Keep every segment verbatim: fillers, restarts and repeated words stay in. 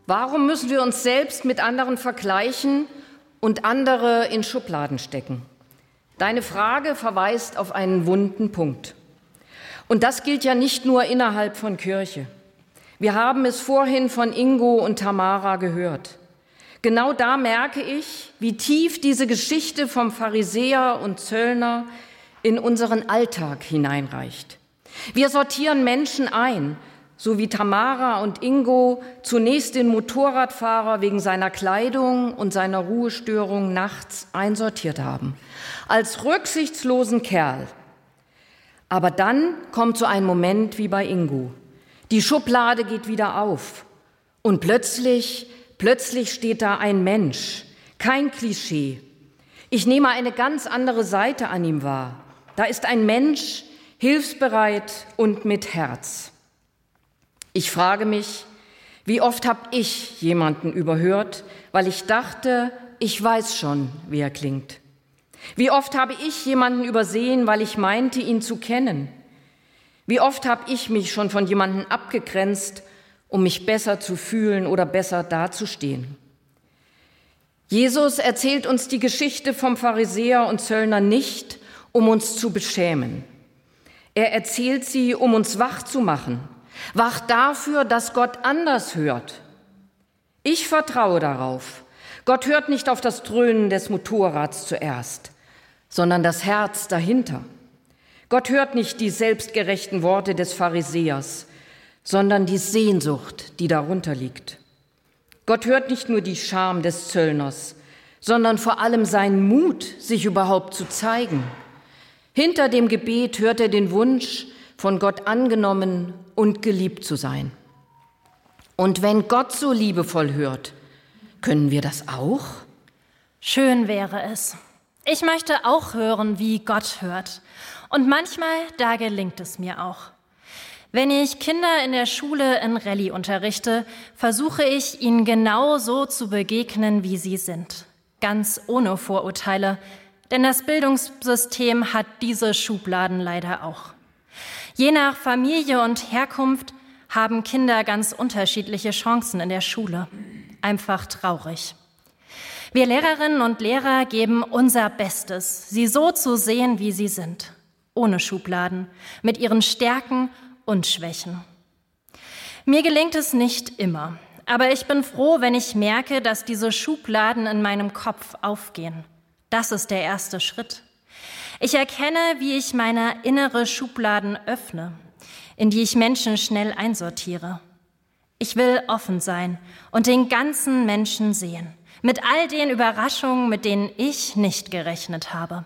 Warum müssen wir uns selbst mit anderen vergleichen und andere in Schubladen stecken? Deine Frage verweist auf einen wunden Punkt. Und das gilt ja nicht nur innerhalb von Kirche. Wir haben es vorhin von Ingo und Tamara gehört. Genau da merke ich, wie tief diese Geschichte vom Pharisäer und Zöllner in unseren Alltag hineinreicht. Wir sortieren Menschen ein, so wie Tamara und Ingo zunächst den Motorradfahrer wegen seiner Kleidung und seiner Ruhestörung nachts einsortiert haben, als rücksichtslosen Kerl. Aber dann kommt so ein Moment wie bei Ingo. Die Schublade geht wieder auf und plötzlich, plötzlich steht da ein Mensch, kein Klischee. Ich nehme eine ganz andere Seite an ihm wahr. Da ist ein Mensch, hilfsbereit und mit Herz. Ich frage mich, wie oft habe ich jemanden überhört, weil ich dachte, ich weiß schon, wie er klingt. Wie oft habe ich jemanden übersehen, weil ich meinte, ihn zu kennen. Wie oft habe ich mich schon von jemandem abgegrenzt, um mich besser zu fühlen oder besser dazustehen. Jesus erzählt uns die Geschichte vom Pharisäer und Zöllner nicht, um uns zu beschämen. Er erzählt sie, um uns wach zu machen. Wach dafür, dass Gott anders hört. Ich vertraue darauf. Gott hört nicht auf das Dröhnen des Motorrads zuerst, sondern das Herz dahinter. Gott hört nicht die selbstgerechten Worte des Pharisäers, sondern die Sehnsucht, die darunter liegt. Gott hört nicht nur die Scham des Zöllners, sondern vor allem seinen Mut, sich überhaupt zu zeigen. Hinter dem Gebet hört er den Wunsch, von Gott angenommen und geliebt zu sein. Und wenn Gott so liebevoll hört, können wir das auch? Schön wäre es. Ich möchte auch hören, wie Gott hört. Und manchmal, da gelingt es mir auch. Wenn ich Kinder in der Schule in Rallye unterrichte, versuche ich, ihnen genau so zu begegnen, wie sie sind. Ganz ohne Vorurteile, denn das Bildungssystem hat diese Schubladen leider auch. Je nach Familie und Herkunft haben Kinder ganz unterschiedliche Chancen in der Schule. Einfach traurig. Wir Lehrerinnen und Lehrer geben unser Bestes, sie so zu sehen, wie sie sind. Ohne Schubladen, mit ihren Stärken und Schwächen. Mir gelingt es nicht immer, aber ich bin froh, wenn ich merke, dass diese Schubladen in meinem Kopf aufgehen. Das ist der erste Schritt. Ich erkenne, wie ich meine innere Schubladen öffne, in die ich Menschen schnell einsortiere. Ich will offen sein und den ganzen Menschen sehen, mit all den Überraschungen, mit denen ich nicht gerechnet habe.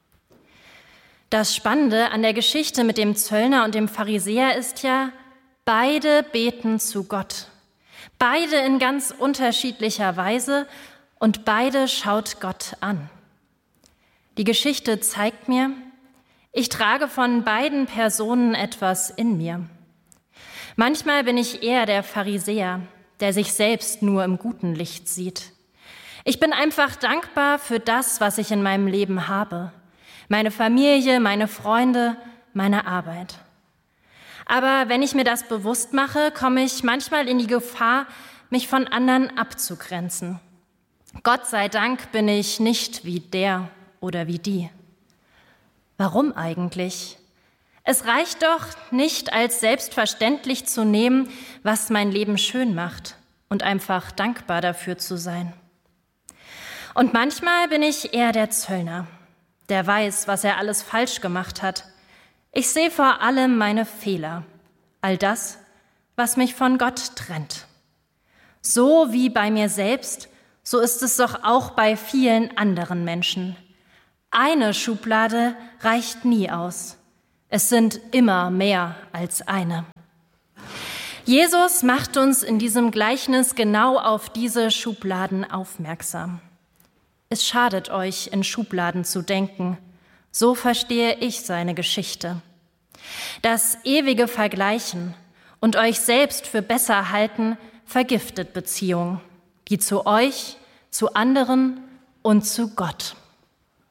Das Spannende an der Geschichte mit dem Zöllner und dem Pharisäer ist ja, beide beten zu Gott. Beide in ganz unterschiedlicher Weise und beide schaut Gott an. Die Geschichte zeigt mir, ich trage von beiden Personen etwas in mir. Manchmal bin ich eher der Pharisäer, der sich selbst nur im guten Licht sieht. Ich bin einfach dankbar für das, was ich in meinem Leben habe. Meine Familie, meine Freunde, meine Arbeit. Aber wenn ich mir das bewusst mache, komme ich manchmal in die Gefahr, mich von anderen abzugrenzen. Gott sei Dank bin ich nicht wie der oder wie die. Warum eigentlich? Es reicht doch nicht, als selbstverständlich zu nehmen, was mein Leben schön macht und einfach dankbar dafür zu sein. Und manchmal bin ich eher der Zöllner, der weiß, was er alles falsch gemacht hat. Ich sehe vor allem meine Fehler, all das, was mich von Gott trennt. So wie bei mir selbst, so ist es doch auch bei vielen anderen Menschen. Eine Schublade reicht nie aus. Es sind immer mehr als eine. Jesus macht uns in diesem Gleichnis genau auf diese Schubladen aufmerksam. Es schadet euch, in Schubladen zu denken. So verstehe ich seine Geschichte. Das ewige Vergleichen und euch selbst für besser halten, vergiftet Beziehungen, die zu euch, zu anderen und zu Gott.